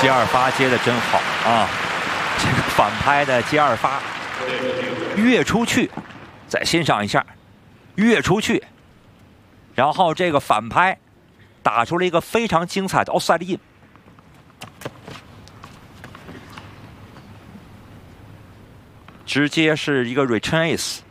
接二发接的真好啊！这个反拍的接二发，跃出去，再欣赏一下，跃出去，然后这个反拍打出了一个非常精彩的奥赛利印。直接是一个 return ace。